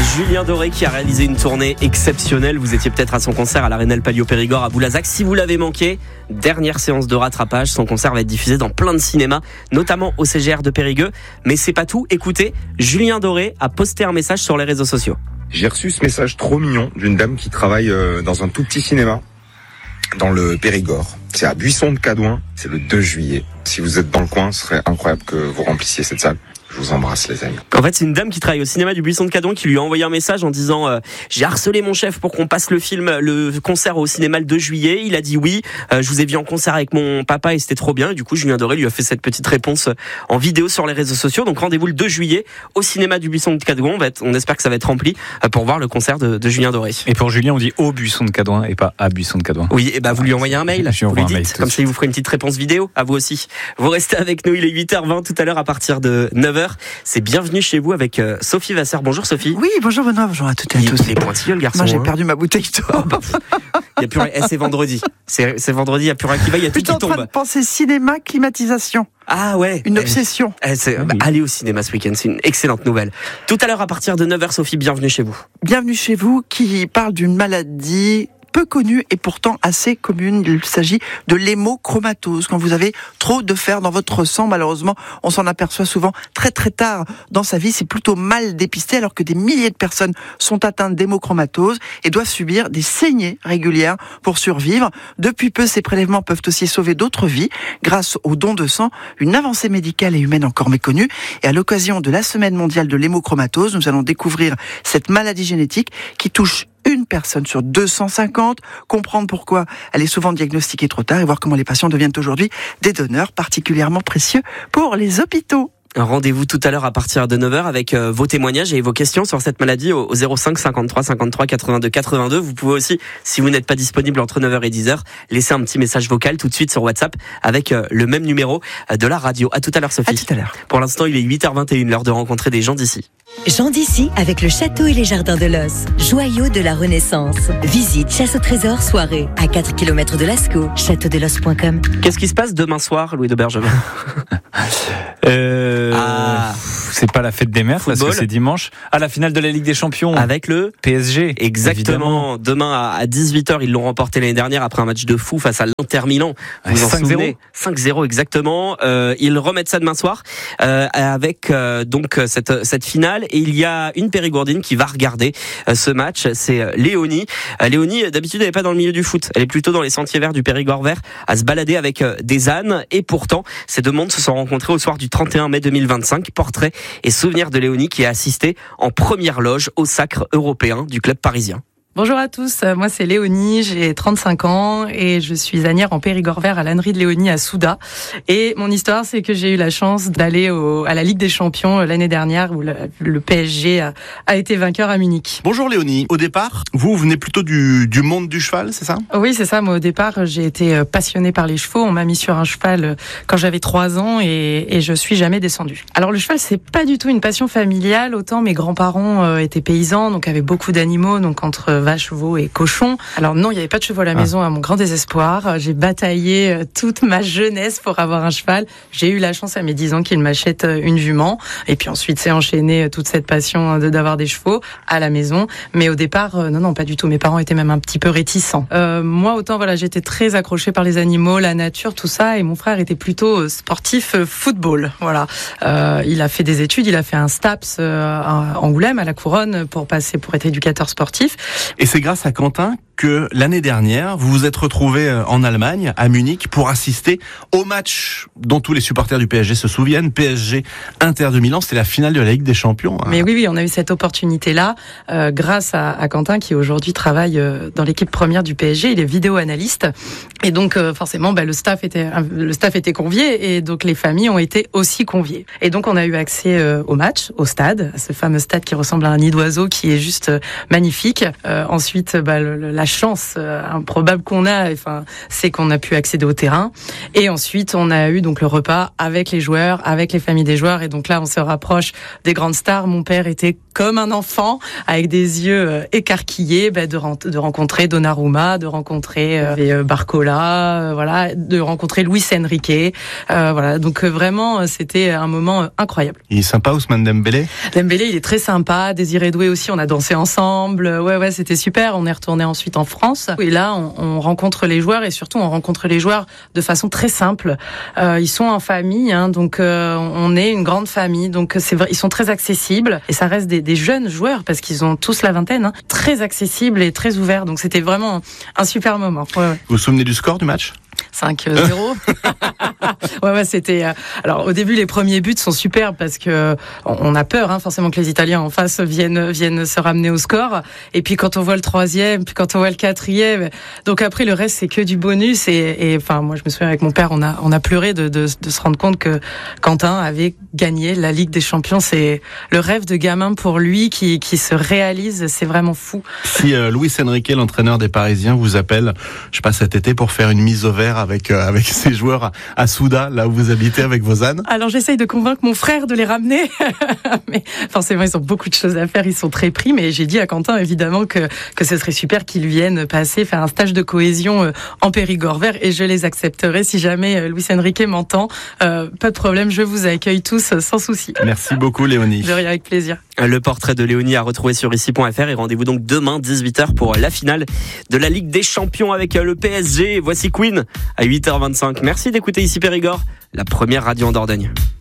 Julien Doré qui a réalisé une tournée exceptionnelle. Vous étiez peut-être à son concert à l'Aréna El Palio Périgord à Boulazac. Si vous l'avez manqué, dernière séance de rattrapage. Son concert va être diffusé dans plein de cinémas, notamment au CGR de Périgueux. Mais c'est pas tout. Écoutez, Julien Doré a posté un message sur les réseaux sociaux. J'ai reçu ce message trop mignon d'une dame qui travaille dans un tout petit cinéma dans le Périgord. C'est à Buisson de Cadouin, c'est le 2 juillet. Si vous êtes dans le coin, ce serait incroyable que vous remplissiez cette salle. Je vous embrasse les amis. En fait, c'est une dame qui travaille au cinéma du Buisson de Cadouin qui lui a envoyé un message en disant j'ai harcelé mon chef pour qu'on passe le concert au cinéma le 2 juillet. Il a dit oui. Je vous ai vu en concert avec mon papa et c'était trop bien. Et du coup, Julien Doré lui a fait cette petite réponse en vidéo sur les réseaux sociaux. Donc rendez-vous le 2 juillet au cinéma du Buisson de Cadouin. On espère que ça va être rempli pour voir le concert de Julien Doré. Et pour Julien, on dit au Buisson de Cadouin et pas à Buisson de Cadouin. Oui, et vous lui envoyez un mail. Vous lui dites, comme ça il vous fera une petite réponse vidéo à vous aussi. Vous restez avec nous, il est 8h20 tout à l'heure à partir de 9h. C'est bienvenue chez vous avec Sophie Vasseur. Bonjour Sophie. Oui, bonjour Benoît, bonjour à toutes et à tous. Il est pointilleux le garçon. Moi j'ai perdu ma bouteille d'eau. Il y a plus rien. C'est vendredi. C'est vendredi, il y a plus rien qui va, il y a tout qui tombe. Je suis en train de penser cinéma, climatisation. Ah ouais. Une obsession. Allez au cinéma ce week-end, c'est une excellente nouvelle. Tout à l'heure à partir de 9h, Sophie, bienvenue chez vous. Bienvenue chez vous qui parle d'une maladie peu connue et pourtant assez commune. Il s'agit de l'hémochromatose. Quand vous avez trop de fer dans votre sang, malheureusement, on s'en aperçoit souvent très très tard dans sa vie. C'est plutôt mal dépisté alors que des milliers de personnes sont atteintes d'hémochromatose et doivent subir des saignées régulières pour survivre. Depuis peu, ces prélèvements peuvent aussi sauver d'autres vies grâce au don de sang, une avancée médicale et humaine encore méconnue. Et à l'occasion de la Semaine mondiale de l'hémochromatose, nous allons découvrir cette maladie génétique qui touche une personne sur 250, comprendre pourquoi elle est souvent diagnostiquée trop tard et voir comment les patients deviennent aujourd'hui des donneurs particulièrement précieux pour les hôpitaux. Un rendez-vous tout à l'heure à partir de 9h avec vos témoignages et vos questions sur cette maladie au 05 53 53 82 82. Vous pouvez aussi, si vous n'êtes pas disponible entre 9h et 10h, laisser un petit message vocal tout de suite sur WhatsApp avec le même numéro de la radio. À tout à l'heure Sophie. À tout à l'heure. Pour l'instant, il est 8h21, l'heure de rencontrer des gens d'ici. Gens d'ici avec le château et les jardins de l'Os, joyau de la Renaissance. Visite, chasse au trésor, soirée à 4 km de Lascaux, châteaudelos.com. Qu'est-ce qui se passe demain soir, Louis de Bergevin? C'est pas la fête des mères Football. parce que c'est dimanche. La finale de la Ligue des Champions avec le PSG. Exactement. Évidemment. Demain à 18h, ils l'ont remporté l'année dernière après un match de fou face à l'Inter Milan. Vous vous en souvenez? 5-0 exactement. Ils remettent ça demain soir avec donc cette finale. Et il y a une Périgourdine qui va regarder ce match. C'est Léonie. Léonie, d'habitude, elle n'est pas dans le milieu du foot. Elle est plutôt dans les sentiers verts du Périgord vert, à se balader avec des ânes. Et pourtant, ces deux mondes se sont rencontrés au soir du 31 mai 2025. Portrait et souvenir de Léonie qui a assisté en première loge au sacre européen du club parisien. Bonjour à tous, moi c'est Léonie, j'ai 35 ans et je suis ânière en Périgord vert à l'ânerie de Léonie à Souda. Et mon histoire, c'est que j'ai eu la chance d'aller à la Ligue des Champions l'année dernière où le PSG a été vainqueur à Munich. Bonjour Léonie, au départ, vous venez plutôt du monde du cheval, c'est ça? Oui, c'est ça, moi au départ j'ai été passionnée par les chevaux, on m'a mis sur un cheval quand j'avais 3 ans et je suis jamais descendue. Alors le cheval c'est pas du tout une passion familiale, autant mes grands-parents étaient paysans, donc avaient beaucoup d'animaux, donc entre vaches, chevaux et cochons. Alors non, il n'y avait pas de chevaux à la maison à mon grand désespoir. J'ai bataillé toute ma jeunesse pour avoir un cheval. J'ai eu la chance à mes 10 ans qu'il m'achète une jument. Et puis ensuite, c'est enchaîné toute cette passion d'avoir des chevaux à la maison. Mais au départ, non, pas du tout. Mes parents étaient même un petit peu réticents. Moi, autant, j'étais très accrochée par les animaux, la nature, tout ça. Et mon frère était plutôt sportif football. Voilà. Il a fait des études. Il a fait un STAPS à Angoulême, à la Couronne, pour être éducateur sportif. Et c'est grâce à Quentin que l'année dernière, vous vous êtes retrouvé en Allemagne, à Munich, pour assister au match dont tous les supporters du PSG se souviennent, PSG Inter de Milan, c'était la finale de la Ligue des Champions. Mais oui, on a eu cette opportunité-là grâce à Quentin qui aujourd'hui travaille dans l'équipe première du PSG, il est vidéo-analyste et donc forcément le staff était convié et donc les familles ont été aussi conviées. Et donc on a eu accès au match, au stade, à ce fameux stade qui ressemble à un nid d'oiseau qui est juste magnifique. Ensuite, la chance improbable qu'on a, c'est qu'on a pu accéder au terrain. Et ensuite, on a eu donc le repas avec les joueurs, avec les familles des joueurs. Et donc là, on se rapproche des grandes stars. Mon père était comme un enfant, avec des yeux écarquillés, de rencontrer Donnarumma, de rencontrer Barcola, voilà, de rencontrer Luis Enrique, voilà. Donc vraiment, c'était un moment incroyable. Il est sympa, Ousmane Dembélé. Dembélé, il est très sympa. Désiré Doué aussi, on a dansé ensemble. Ouais, c'était super. On est retourné ensuite en France. Et là, on rencontre les joueurs et surtout, on rencontre les joueurs de façon très simple. Ils sont en famille, hein, donc on est une grande famille. Donc c'est vrai, ils sont très accessibles et ça reste des jeunes joueurs parce qu'ils ont tous la vingtaine, hein, très accessibles et très ouverts. Donc c'était vraiment un super moment. Ouais. Vous vous souvenez du score du match ? 5-0. ouais, c'était. Alors au début, les premiers buts sont superbes parce que on a peur, hein, forcément que les Italiens en face viennent se ramener au score. Et puis quand on voit le troisième, puis quand on voit le quatrième, donc après le reste c'est que du bonus. Et enfin, moi je me souviens avec mon père, on a pleuré de se rendre compte que Quentin avait gagné la Ligue des Champions. C'est le rêve de gamin pour lui qui se réalise. C'est vraiment fou. Si Luis Enrique, l'entraîneur des Parisiens, vous appelle, je sais pas, cet été pour faire une mise au vert avec ses joueurs à Souda, là où vous habitez avec vos ânes. Alors j'essaye de convaincre mon frère de les ramener, mais forcément ils ont beaucoup de choses à faire, ils sont très pris, mais j'ai dit à Quentin évidemment que ce serait super qu'ils viennent faire un stage de cohésion en Périgord vert et je les accepterai si jamais Luis Enrique m'entend. Pas de problème, je vous accueille tous sans souci. Merci beaucoup Léonie. De rien, avec plaisir. Le portrait de Léonie à retrouver sur ici.fr et rendez-vous donc demain 18h pour la finale de la Ligue des Champions avec le PSG. Voici Queen à 8h25. Merci d'écouter ici Périgord, la première radio en Dordogne.